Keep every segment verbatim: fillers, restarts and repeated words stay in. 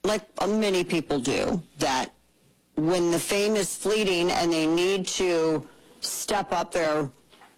like many people do, that when the fame is fleeting and they need to step up their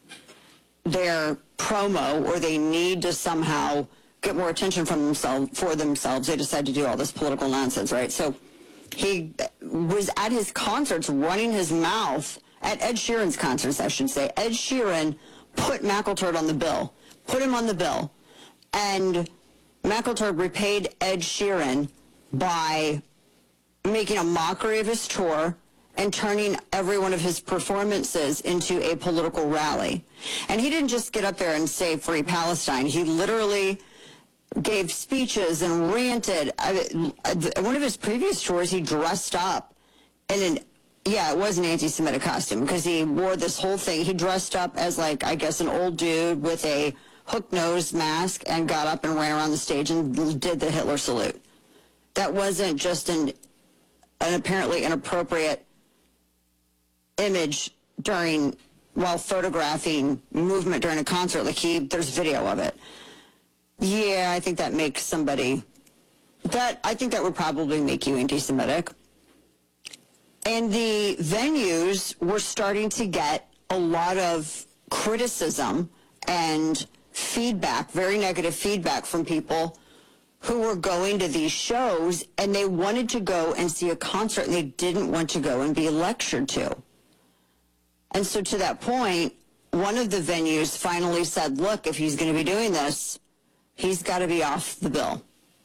their promo, or they need to somehow get more attention from themselves for themselves, they decide to do all this political nonsense, right? So he was at his concerts running his mouth, at Ed Sheeran's concerts, I should say. Ed Sheeran put McElturd on the bill, put him on the bill, and McElturd repaid Ed Sheeran by making a mockery of his tour and turning every one of his performances into a political rally. And he didn't just get up there and say Free Palestine. He literally gave speeches and ranted. I, I, one of his previous tours, he dressed up in an, yeah, it was an anti-Semitic costume, because he wore this whole thing. He dressed up as, like, I guess, an old dude with a hook-nosed mask and got up and ran around the stage and did the Hitler salute. That wasn't just an, an apparently inappropriate image during, while photographing movement during a concert. Like, he, there's video of it. Yeah, I think that makes somebody, that, I think that would probably make you anti-Semitic. And the venues were starting to get a lot of criticism and feedback, very negative feedback from people who were going to these shows, and they wanted to go and see a concert, and they didn't want to go and be lectured to. And so to that point, one of the venues finally said, look, if he's going to be doing this, he's got to be off the bill.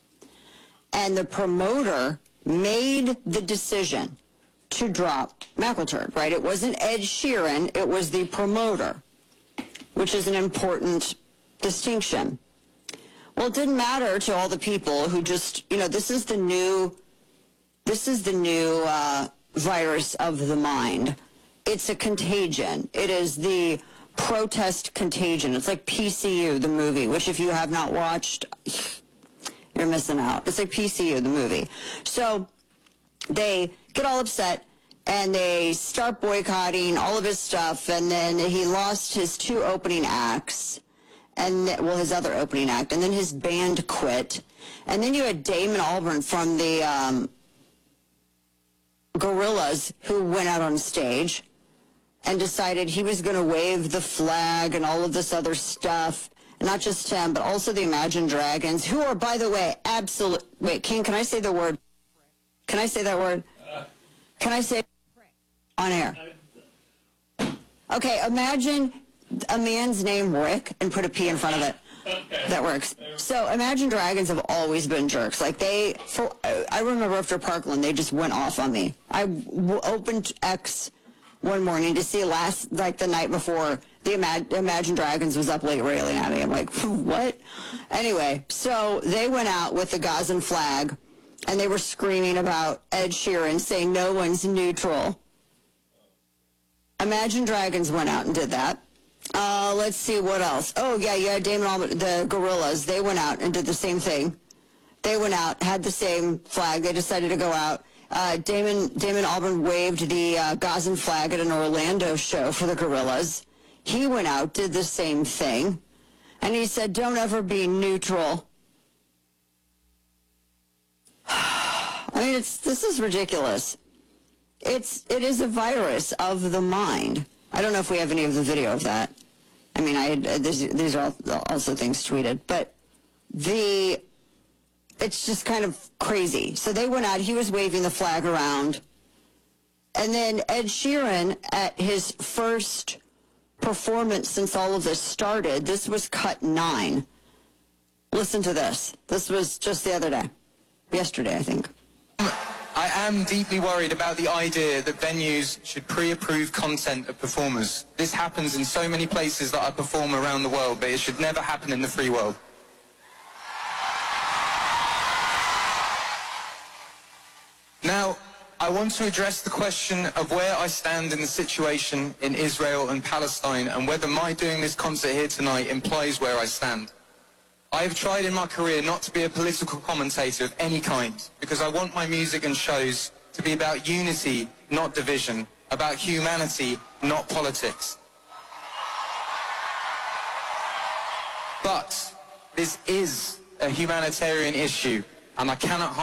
And the promoter made the decision to drop McElturd, right? It wasn't Ed Sheeran, it was the promoter, which is an important distinction. Well, it didn't matter to all the people who just, you know, this is the new, this is the new uh, virus of the mind. It's a contagion. It is the protest contagion. It's like P C U, the movie, which if you have not watched, you're missing out. It's like P C U, the movie. So they get all upset and they start boycotting all of his stuff, and then he lost his two opening acts, and well, his other opening act, and then his band quit. And then you had Damon Albarn from the um, Gorillaz, who went out on stage and decided he was going to wave the flag and all of this other stuff. And not just him, but also the Imagine Dragons, who are, by the way, absolute. Wait, King, can I say the word? Can I say that word? Can I say it on air? Okay, imagine a man's name Rick and put a P in front of it. Okay. That works. So Imagine Dragons have always been jerks. Like, they, for, I remember after Parkland, they just went off on me. I w opened X one morning to see last, like the night before, the Imag Imagine Dragons was up late railing at me. I'm like, what? Anyway, so they went out with the Gazan flag, and they were screaming about Ed Sheeran, saying no one's neutral. Imagine Dragons went out and did that. Uh, let's see what else. Oh, yeah, yeah, Damon Albarn, the Gorillaz, they went out and did the same thing. They went out, had the same flag. They decided to go out. Uh, Damon, Damon Albarn waved the uh, Gazan flag at an Orlando show for the Gorillaz. He went out, did the same thing, and he said, don't ever be neutral. I mean, it's, this is ridiculous. It's, it is a virus of the mind. I don't know if we have any of the video of that. I mean, I had, uh, these, these are also things tweeted, but the, it's just kind of crazy. So they went out, he was waving the flag around, and then Ed Sheeran, at his first performance since all of this started, this was cut nine. Listen to this. This was just the other day. Yesterday, I think. I am deeply worried about the idea that venues should pre-approve content of performers. This happens in so many places that I perform around the world, but it should never happen in the free world. Now, I want to address the question of where I stand in the situation in Israel and Palestine, and whether my doing this concert here tonight implies where I stand. I have tried in my career not to be a political commentator of any kind, because I want my music and shows to be about unity, not division, about humanity, not politics. But this is a humanitarian issue, and I cannot